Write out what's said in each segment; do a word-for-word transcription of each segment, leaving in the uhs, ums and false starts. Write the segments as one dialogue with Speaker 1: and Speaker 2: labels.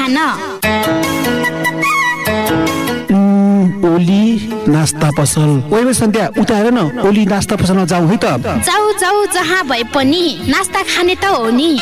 Speaker 1: खान।
Speaker 2: ओली नास्ता पसल। ओइ सन्ध्या उता हेर न, ओली नास्ता पसलमा जाउँ है त।
Speaker 1: जाऊ जाऊ जहाँ भए पनि नास्ता खाने त हो नि।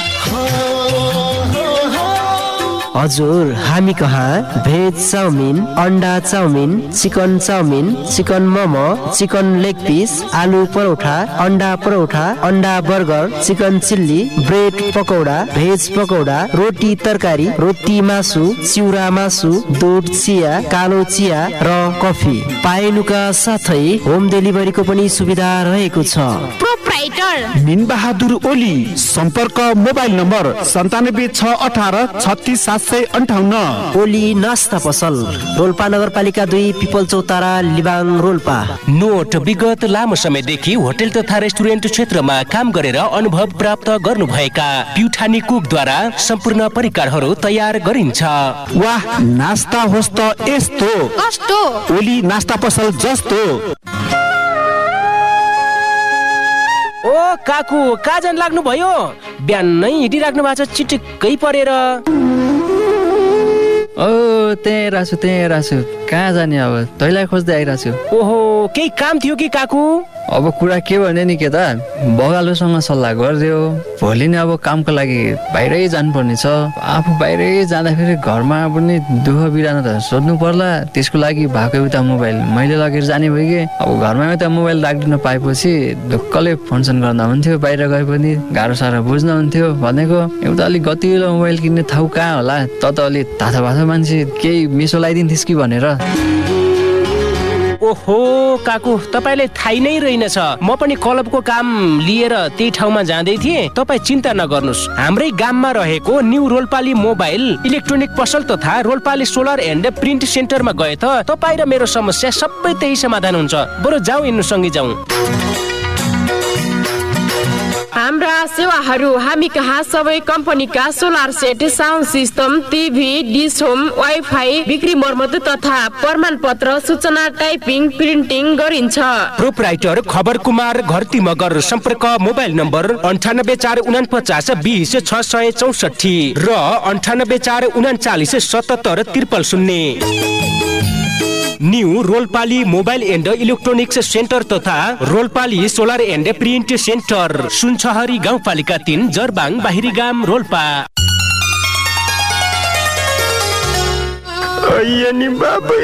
Speaker 3: हजुर, हामी कहाँ भेज चाउमिन, अन्डा chowmein, chicken chowmein, chicken momo, chicken leg piece, आलु परोठा, अन्डा परोठा, अन्डा burger, chicken chilli, bread pakora, veg pakora, रोटी तरकारी, रोटी मासु, चिउरा मासु, दुध चिया, कालो चिया र कफी पाइनुका साथै होम डेलिभरीको पनि सुविधा रहेको छ।
Speaker 1: Proprietor
Speaker 2: mean Bahadur Oli. सम्पर्क मोबाइल नम्बर सन्तानब्बे छ अठार छत्तिस सात सय अन्ठाउन्न।
Speaker 3: ओली नास्ता पसल, रोल्पा नगरपालिका दुई, पिपल चौतारा, लिबाङ, रोल्पा।
Speaker 4: नोट विगत लामो समयदेखि होटल तथा रेस्टुरेन्ट क्षेत्रमा काम गरेर अनुभव प्राप्त गर्नुभएका प्युठानी कुकद्वारा सम्पूर्ण परिकारहरू तयार गरिन्छ।
Speaker 2: वाह, नास्ता होस् त यस्तो
Speaker 1: कस्तो
Speaker 2: ओली नास्ता पसल जस्तो।
Speaker 4: ओ काकु, कहाँ जान लाग्नु भयो? बिहानै हिँडिराख्नु भएको छ चिटिक्कै परेर।
Speaker 5: ओ त्यहीँ राछु त्यहीँ राछु, कहाँ जाने अब, तैँलाई खोज्दै आइरहेको छु।
Speaker 4: ओहो, केही काम थियो कि काकु?
Speaker 5: अब कुरा के भने नि केटा, बगालोसँग सल्लाह गरिदियो, भोलि नै अब कामको लागि बाहिरै जानुपर्ने छ। आफू बाहिरै जाँदाखेरि घरमा पनि दुःख बिरानो त सोध्नु पर्ला, त्यसको लागि भएको उता मोबाइल मैले लगेर जाने भयो कि। अब घरमा उता मोबाइल राखिदिन पाएपछि ढुक्कले फोनसोन गर्दा हुन्थ्यो, बाहिर गए पनि गाह्रो साह्रो बुझ्न हुन्थ्यो भनेको। एउटा अलिक गतिलो मोबाइल किन्ने ठाउँ कहाँ होला, त त अलिक थाहा भाषा मान्छे केही मिसो लगाइदिन्थिस् कि भनेर।
Speaker 4: ओहो काकु, तपाईँले थाहै नै रहेनछ, म पनि क्लबको काम लिएर त्यही ठाउँमा जाँदै थिएँ। तपाईँ चिन्ता नगर्नुहोस्, हाम्रै गाममा रहेको न्यू रोल्पाली मोबाइल इलेक्ट्रोनिक पसल तथा रोल्पाली सोलर एन्ड प्रिन्ट सेन्टरमा गए त तपाईँ र मेरो समस्या सबै त्यही समाधान हुन्छ। बरु जाउँ, यिनीहरू सँगै जाउँ।
Speaker 6: हाम्रा सेवाहरू हामी कहाँ सबै कम्पनीका solar set, sound system, TV, dish home, wifi, बिक्री मर्मत तथा प्रमाण पत्र, सूचना टाइपिङ, प्रिन्टिङ गरिन्छ।
Speaker 4: प्रोप्राइटर खबर कुमार, घरती मगर। सम्पर्क मोबाइल नम्बर अन्ठानब्बे चार उनपचास बिस छ सय चौसठी र अन्ठानब्बे चार उन्चालिस सतहत्तर त्रिपल शून्य। New रोल्पाली mobile and electronics centre तथा रोल्पाली सोलर एन्ड प्रिन्ट सेन्टर, सुनछहरी गाउँपालिका तीन, जरबाङ, बाहिरी गाम, रोल्पा।
Speaker 7: नि बाबे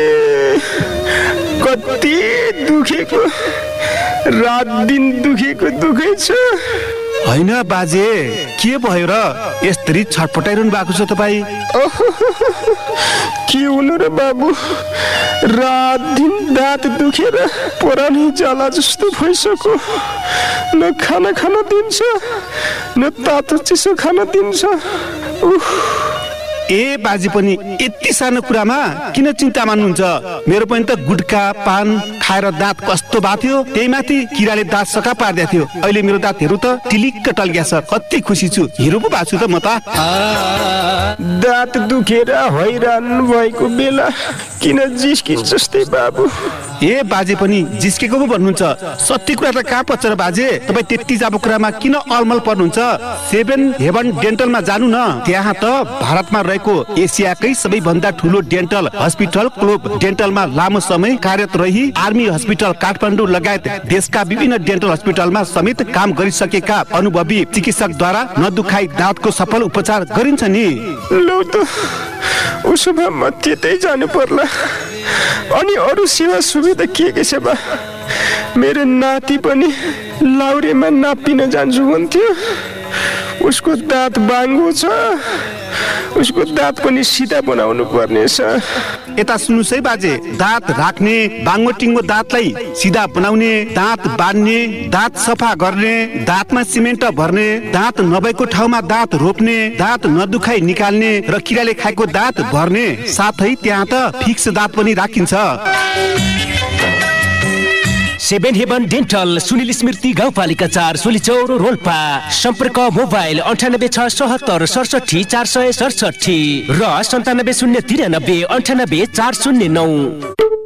Speaker 7: कति दुखेको, रात दिन दुखेको दुखै छ।
Speaker 2: होइन बाजे, के भयो र यसरी छटपटाइरहनु भएको छ तपाईँ?
Speaker 7: के हुनु र बाबु, रात दिन दाँत दुखेर पुरानै जाला जस्तो भइसक्यो। न खाना खान दिन्छ, न तातो चिसो खान दिन्छ।
Speaker 2: ए बाजे पनि यति सानो कुरामा किन चिन्ता मान्नुहुन्छ? मेरो पनि त गुटखा पान खाएर दाँत कस्तो भएको थियो, त्यही माथि किराले दाँत सका पार्दै थियो। अहिले मेरो दाँत हेरु त टिलिक्क टल्किया छ, कति खुसी छु। हिरो पो भएको छु त म त।
Speaker 7: दाँत दुखेर हैरान भएको बेला किन जिस्किन्छ जस्तै बाबु?
Speaker 2: ए बाजे पनि जिस्केको पो भन्नुहुन्छ? सत्य कुरा त कहाँ पर्छ र बाजे? तपाईँ त्यति जाबो कुरामा किन अलमल पर्नुहुन्छ? सेभेन हेभन डेन्टलमा जानु न, त्यहाँ त भारतमा रहेको एसियाकै सबैभन्दा ठुलो डेन्टल हस्पिटल क्लोब डेन्टलमा लामो समय कार्यरत रही आर्मी हस्पिटल काठमाडौँ लगायत देशका विभिन्न डेन्टल हस्पिटलमा समेत काम गरिसकेका अनुभवी चिकित्सकद्वारा नदुखाइ दाँतको सफल उपचार गरिन्छ नि।
Speaker 7: लौ त उसो भए म त्यतै जानु पर्ला। अनि अरू सेवा सुविधा के के छ बा? मेरो नाति पनि लाउरेमा नापिन जान्छु भन्थ्यो, उसको दाँत बाङ्गो छ, उसको दाँत पनि सिधा बनाउनु पर्नेछ।
Speaker 2: यता सुन्नुस् है बाजे, दाँत राख्ने, बाङ्गो टिङ्गो दाँतलाई सिधा बनाउने, दाँत बाँध्ने, दाँत सफा गर्ने, दाँतमा सिमेन्ट भर्ने, दाँत नभएको ठाउँमा दाँत रोप्ने, दाँत नदुखाइ निकाल्ने र किराले खाएको दाँत भर्ने, साथै त्यहाँ त फिक्स दाँत पनि राखिन्छ।
Speaker 4: सेभेन हेभन डेन्टल, सुनिल स्मृति गाउँपालिका चार, सोलीचौर, रोल्पा। सम्पर्क मोबाइल अन्ठानब्बे छ सतहत्तर सडसठी चार सय सडसठी र सन्तानब्बे शून्य तिरानब्बे अन्ठानब्बे चार शून्य नौ।